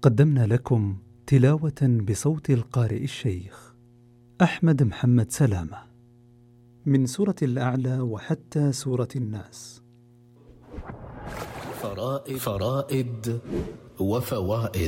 قدمنا لكم تلاوة بصوت القارئ الشيخ أحمد محمد سلامة من سورة الأعلى وحتى سورة الناس. فرائد وفوائد.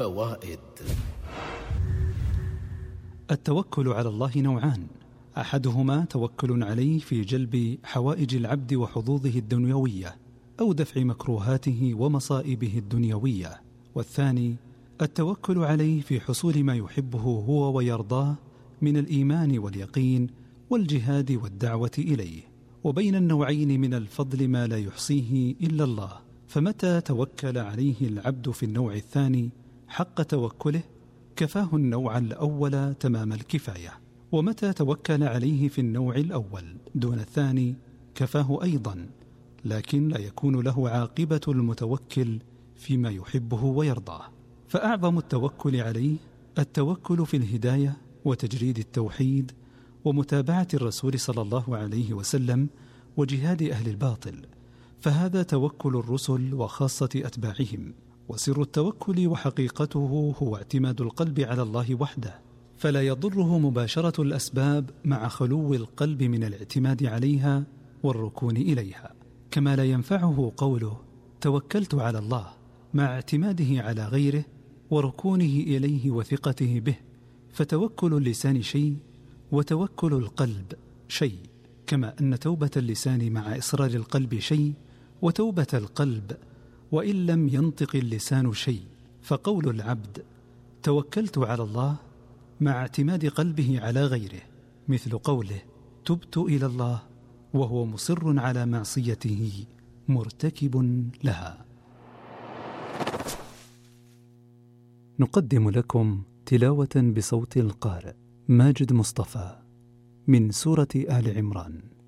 التوكل على الله نوعان، أحدهما توكل عليه في جلب حوائج العبد وحظوظه الدنيوية أو دفع مكروهاته ومصائبه الدنيوية، والثاني التوكل عليه في حصول ما يحبه هو ويرضاه من الإيمان واليقين والجهاد والدعوة إليه. وبين النوعين من الفضل ما لا يحصيه إلا الله، فمتى توكل عليه العبد في النوع الثاني حق توكله كفاه النوع الأول تمام الكفاية، ومتى توكل عليه في النوع الأول دون الثاني كفاه أيضا، لكن لا يكون له عاقبة المتوكل فيما يحبه ويرضاه. فأعظم التوكل عليه التوكل في الهداية وتجريد التوحيد ومتابعة الرسول صلى الله عليه وسلم وجهاد أهل الباطل، فهذا توكل الرسل وخاصة أتباعهم. وسر التوكل وحقيقته هو اعتماد القلب على الله وحده، فلا يضره مباشرة الأسباب مع خلو القلب من الاعتماد عليها والركون إليها، كما لا ينفعه قوله توكلت على الله مع اعتماده على غيره وركونه إليه وثقته به. فتوكل اللسان شيء وتوكل القلب شيء، كما أن توبة اللسان مع إصرار القلب شيء، وتوبة القلب وإن لم ينطق اللسان شيء. فقول العبد توكلت على الله مع اعتماد قلبه على غيره مثل قوله تبت إلى الله وهو مصر على معصيته مرتكب لها. نقدم لكم تلاوة بصوت القارئ ماجد مصطفى من سورة آل عمران.